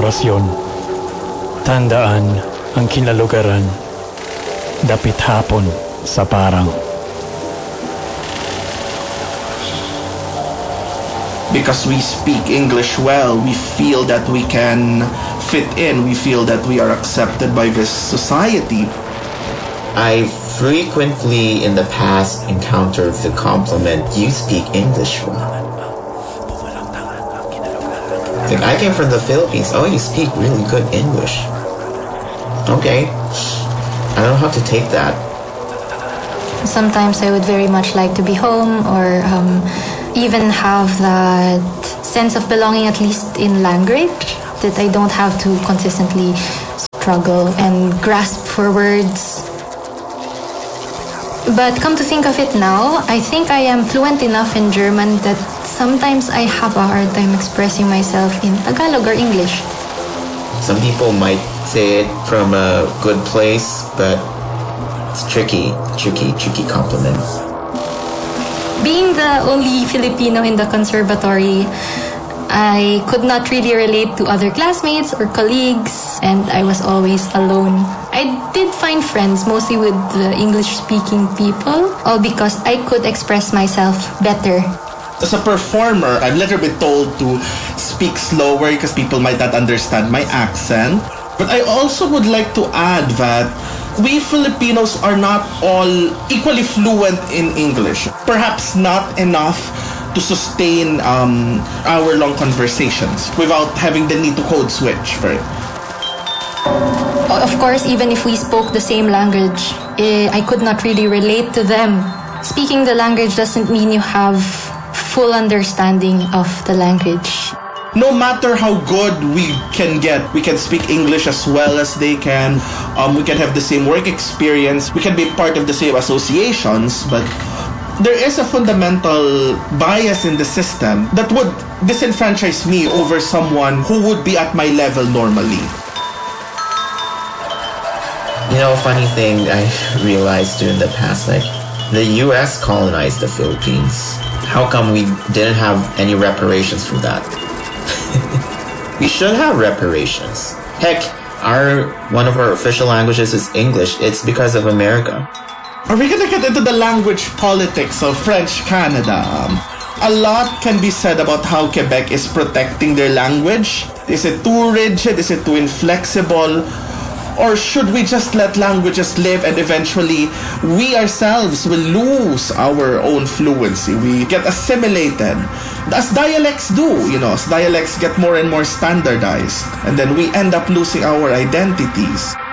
henerasyon. Tandaan ang kinalugaran, dapit hapon sa parang. Because we speak English well, we feel that we can fit in, we feel that we are accepted by this society. I frequently in the past encountered the compliment, "You speak English well." Like, I came from the Philippines. "Oh, you speak really good English." Okay. I don't know how to take that. Sometimes I would very much like to be home, or even have that sense of belonging, at least in language, that I don't have to consistently struggle and grasp for words. But come to think of it now, I think I am fluent enough in German that sometimes I have a hard time expressing myself in Tagalog or English. Some people might say it from a good place, but it's tricky compliment. Being the only Filipino in the conservatory, I could not really relate to other classmates or colleagues, and I was always alone. I did find friends, mostly with the English-speaking people, all because I could express myself better. As a performer, I'm literally told to speak slower because people might not understand my accent. But I also would like to add that we Filipinos are not all equally fluent in English. Perhaps not enough to sustain hour-long conversations without having the need to code switch for it. Of course, even if we spoke the same language, I could not really relate to them. Speaking the language doesn't mean you have full understanding of the language. No matter how good we can get, we can speak English as well as they can. We can have the same work experience. We can be part of the same associations, but there is a fundamental bias in the system that would disenfranchise me over someone who would be at my level normally. You know, funny thing I realized during the past, like, the US colonized the Philippines. How come we didn't have any reparations for that? We should have reparations. Heck, one of our official languages is English. It's because of America. Are we gonna get into the language politics of French Canada? A lot can be said about how Quebec is protecting their language. Is it too rigid? Is it too inflexible? Or should we just let languages live and eventually we ourselves will lose our own fluency? We get assimilated. As dialects do, as dialects get more and more standardized. And then we end up losing our identities.